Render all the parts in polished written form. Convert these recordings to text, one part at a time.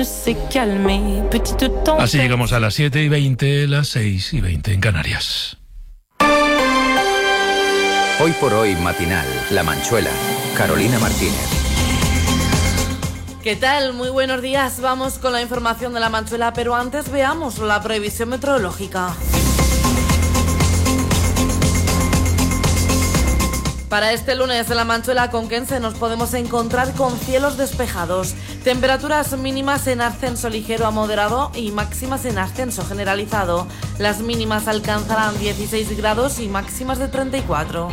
Así llegamos a las 7:20, las 6:20 en Canarias. Hoy por hoy matinal, La Manchuela, Carolina Martínez. ¿Qué tal? Muy buenos días. Vamos con la información de La Manchuela, pero antes veamos la previsión meteorológica. Para este lunes en La Manchuela conquense nos podemos encontrar con cielos despejados, temperaturas mínimas en ascenso ligero a moderado y máximas en ascenso generalizado. Las mínimas alcanzarán 16 grados y máximas de 34.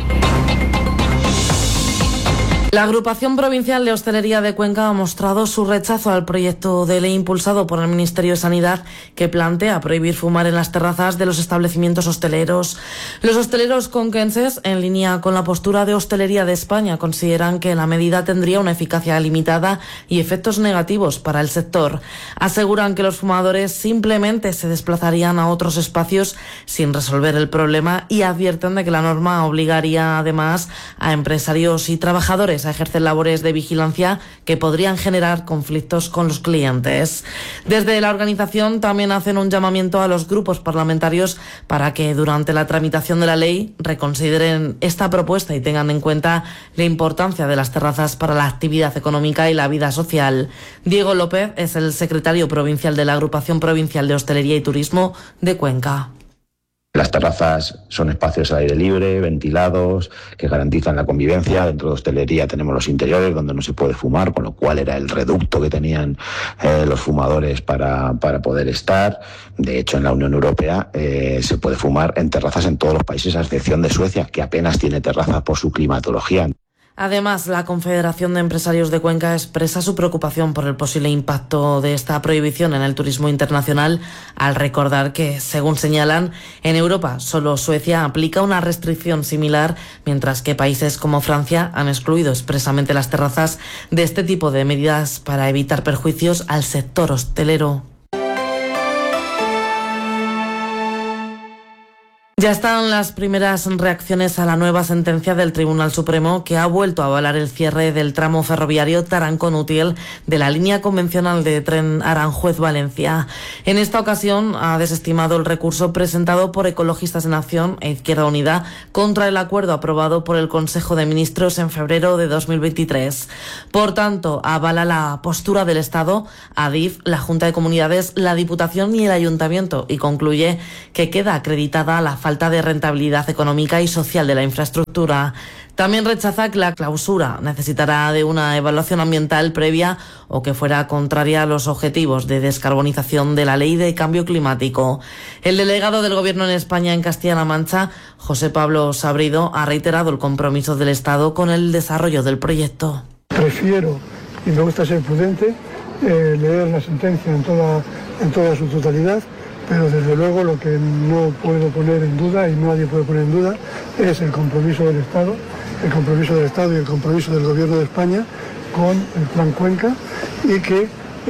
La Agrupación Provincial de Hostelería de Cuenca ha mostrado su rechazo al proyecto de ley impulsado por el Ministerio de Sanidad que plantea prohibir fumar en las terrazas de los establecimientos hosteleros. Los hosteleros conquenses, en línea con la postura de Hostelería de España, consideran que la medida tendría una eficacia limitada y efectos negativos para el sector. Aseguran que los fumadores simplemente se desplazarían a otros espacios sin resolver el problema y advierten de que la norma obligaría además a empresarios y trabajadores a ejercer labores de vigilancia que podrían generar conflictos con los clientes. Desde la organización también hacen un llamamiento a los grupos parlamentarios para que durante la tramitación de la ley reconsideren esta propuesta y tengan en cuenta la importancia de las terrazas para la actividad económica y la vida social. Diego López es el secretario provincial de la Agrupación Provincial de Hostelería y Turismo de Cuenca. Las terrazas son espacios al aire libre, ventilados, que garantizan la convivencia. Dentro de hostelería tenemos los interiores donde no se puede fumar, con lo cual era el reducto que tenían los fumadores para poder estar. De hecho, en la Unión Europea se puede fumar en terrazas en todos los países, a excepción de Suecia, que apenas tiene terrazas por su climatología. Además, la Confederación de Empresarios de Cuenca expresa su preocupación por el posible impacto de esta prohibición en el turismo internacional, al recordar que, según señalan, en Europa solo Suecia aplica una restricción similar, mientras que países como Francia han excluido expresamente las terrazas de este tipo de medidas para evitar perjuicios al sector hostelero. Ya están las primeras reacciones a la nueva sentencia del Tribunal Supremo que ha vuelto a avalar el cierre del tramo ferroviario Tarancón-Utiel de la línea convencional de tren Aranjuez-Valencia. En esta ocasión ha desestimado el recurso presentado por Ecologistas en Acción e Izquierda Unida contra el acuerdo aprobado por el Consejo de Ministros en febrero de 2023. Por tanto, avala la postura del Estado, Adif, la Junta de Comunidades, la Diputación y el Ayuntamiento y concluye que queda acreditada la falta de rentabilidad económica y social de la infraestructura. También rechaza que la clausura necesitará de una evaluación ambiental previa o que fuera contraria a los objetivos de descarbonización de la Ley de Cambio Climático. El delegado del Gobierno en España en Castilla-La Mancha, José Pablo Sabrido, ha reiterado el compromiso del Estado con el desarrollo del proyecto. Prefiero, y me gusta ser prudente, leer la sentencia en toda su totalidad, pero desde luego lo que no puedo poner en duda y nadie puede poner en duda es el compromiso del Estado y el compromiso del Gobierno de España con el Plan Cuenca y que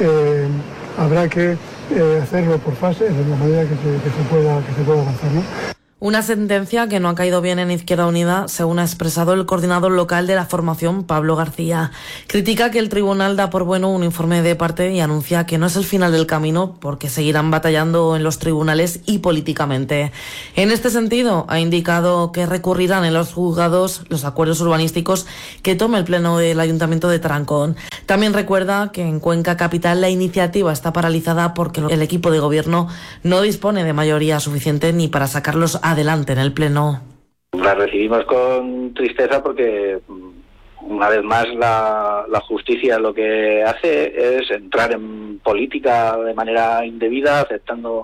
habrá que hacerlo por fases de la manera que se pueda avanzar, ¿no? Una sentencia que no ha caído bien en Izquierda Unida, según ha expresado el coordinador local de la formación, Pablo García. Critica que el tribunal da por bueno un informe de parte y anuncia que no es el final del camino porque seguirán batallando en los tribunales y políticamente. En este sentido, ha indicado que recurrirán en los juzgados los acuerdos urbanísticos que tome el Pleno del Ayuntamiento de Tarancón. También recuerda que en Cuenca Capital la iniciativa está paralizada porque el equipo de gobierno no dispone de mayoría suficiente ni para sacarlos adelante en el Pleno. La recibimos con tristeza porque una vez más la justicia lo que hace es entrar en política de manera indebida, aceptando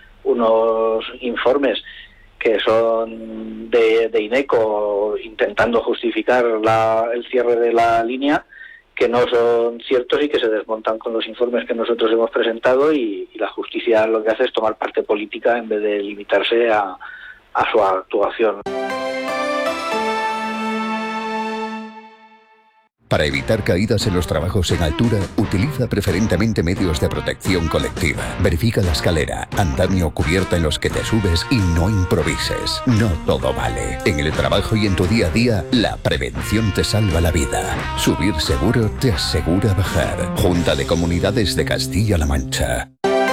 unos informes que son de INECO, intentando justificar el cierre de la línea, que no son ciertos y que se desmontan con los informes que nosotros hemos presentado, y la justicia lo que hace es tomar parte política en vez de limitarse a su actuación. Para evitar caídas en los trabajos en altura, utiliza preferentemente medios de protección colectiva. Verifica la escalera, andamio o cubierta en los que te subes y no improvises. No todo vale. En el trabajo y en tu día a día, la prevención te salva la vida. Subir seguro te asegura bajar. Junta de Comunidades de Castilla-La Mancha.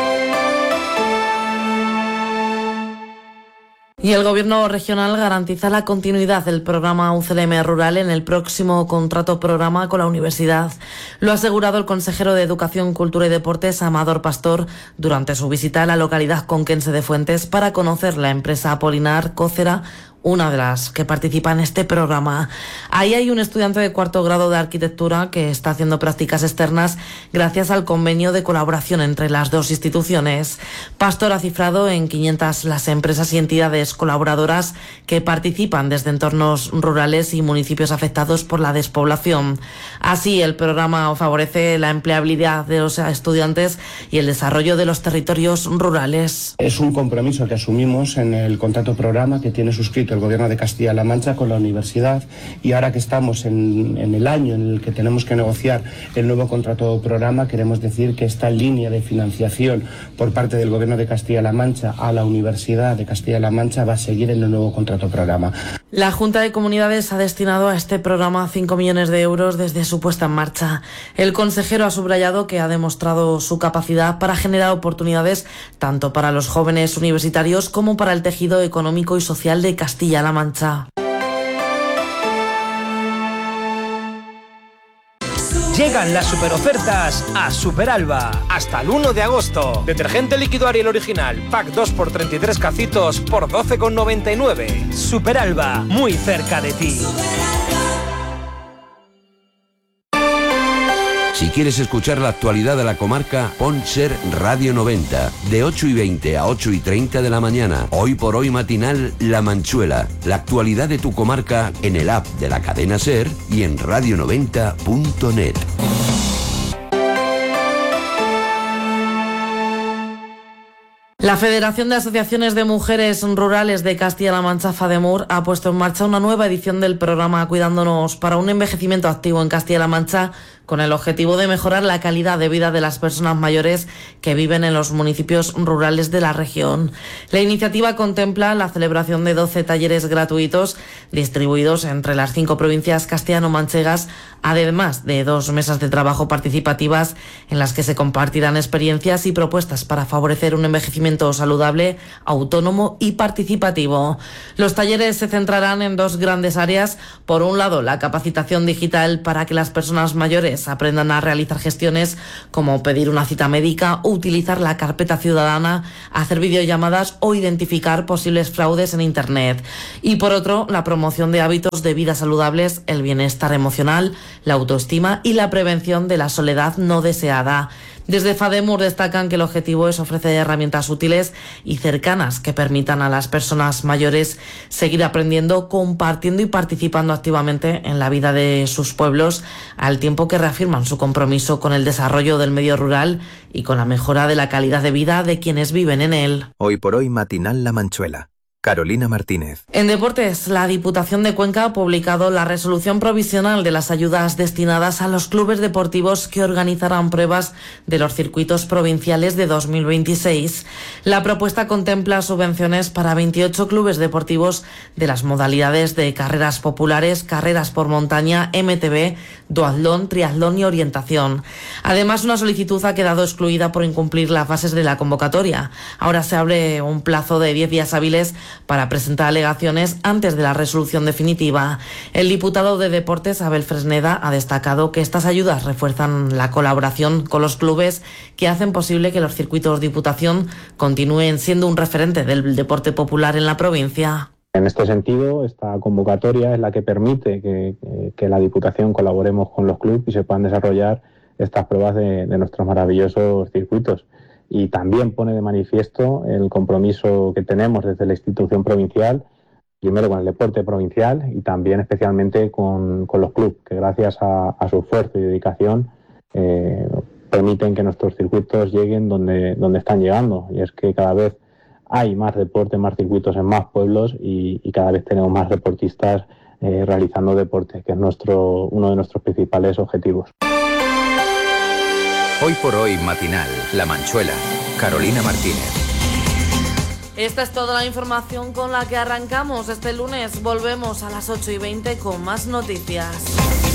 Y el Gobierno regional garantiza la continuidad del programa UCLM Rural en el próximo contrato programa con la universidad. Lo ha asegurado el consejero de Educación, Cultura y Deportes, Amador Pastor, durante su visita a la localidad conquense de Fuentes para conocer la empresa Apolinar Cócera, una de las que participa en este programa. Ahí hay un estudiante de 4º grado de arquitectura que está haciendo prácticas externas gracias al convenio de colaboración entre las dos instituciones. Pastor ha cifrado en 500 las empresas y entidades colaboradoras que participan desde entornos rurales y municipios afectados por la despoblación. Así, el programa favorece la empleabilidad de los estudiantes y el desarrollo de los territorios rurales. Es un compromiso que asumimos en el contrato programa que tiene suscrito el Gobierno de Castilla-La Mancha con la universidad, y ahora que estamos en el año en el que tenemos que negociar el nuevo contrato programa, queremos decir que esta línea de financiación por parte del Gobierno de Castilla-La Mancha a la Universidad de Castilla-La Mancha va a seguir en el nuevo contrato programa. La Junta de Comunidades ha destinado a este programa 5 millones de euros desde su puesta en marcha. El consejero ha subrayado que ha demostrado su capacidad para generar oportunidades tanto para los jóvenes universitarios como para el tejido económico y social de Castilla-La Mancha. Llegan las superofertas a Superalba. Hasta el 1 de agosto. Detergente líquido Ariel original, pack 2 por 33 cacitos por 12,99. Superalba, muy cerca de ti. Si quieres escuchar la actualidad de la comarca, pon Ser Radio 90, de 8:20 a 8:30 de la mañana. Hoy por hoy matinal La Manchuela. La actualidad de tu comarca en el app de la cadena Ser y en radio90.net. La Federación de Asociaciones de Mujeres Rurales de Castilla-La Mancha, FADEMUR, ha puesto en marcha una nueva edición del programa Cuidándonos para un envejecimiento activo en Castilla-La Mancha, con el objetivo de mejorar la calidad de vida de las personas mayores que viven en los municipios rurales de la región. La iniciativa contempla la celebración de 12 talleres gratuitos distribuidos entre las 5 provincias castellano-manchegas, además de 2 mesas de trabajo participativas en las que se compartirán experiencias y propuestas para favorecer un envejecimiento saludable, autónomo y participativo. Los talleres se centrarán en 2 grandes áreas. Por un lado, la capacitación digital para que las personas mayores aprendan a realizar gestiones como pedir una cita médica, utilizar la carpeta ciudadana, hacer videollamadas o identificar posibles fraudes en Internet. Y por otro, la promoción de hábitos de vida saludables, el bienestar emocional, la autoestima y la prevención de la soledad no deseada. Desde FADEMUR destacan que el objetivo es ofrecer herramientas útiles y cercanas que permitan a las personas mayores seguir aprendiendo, compartiendo y participando activamente en la vida de sus pueblos, al tiempo que reafirman su compromiso con el desarrollo del medio rural y con la mejora de la calidad de vida de quienes viven en él. Hoy por hoy matinal La Manchuela. Carolina Martínez. En deportes, la Diputación de Cuenca ha publicado la resolución provisional de las ayudas destinadas a los clubes deportivos que organizarán pruebas de los circuitos provinciales de 2026. La propuesta contempla subvenciones para 28 clubes deportivos de las modalidades de carreras populares, carreras por montaña, MTB, duatlón, triatlón y orientación. Además, una solicitud ha quedado excluida por incumplir las bases de la convocatoria. Ahora se abre un plazo de 10 días hábiles para presentar alegaciones antes de la resolución definitiva. El diputado de Deportes, Abel Fresneda, ha destacado que estas ayudas refuerzan la colaboración con los clubes que hacen posible que los circuitos Diputación continúen siendo un referente del deporte popular en la provincia. En este sentido, esta convocatoria es la que permite que la Diputación colaboremos con los clubes y se puedan desarrollar estas pruebas de nuestros maravillosos circuitos. Y también pone de manifiesto el compromiso que tenemos desde la institución provincial, primero con el deporte provincial y también especialmente con los clubes, que gracias a su esfuerzo y dedicación permiten que nuestros circuitos lleguen donde están llegando. Y es que cada vez hay más deporte, más circuitos en más pueblos y cada vez tenemos más deportistas realizando deporte, que es uno de nuestros principales objetivos. Hoy por hoy matinal, La Manchuela, Carolina Martínez. Esta es toda la información con la que arrancamos este lunes. Volvemos a las 8:20 con más noticias.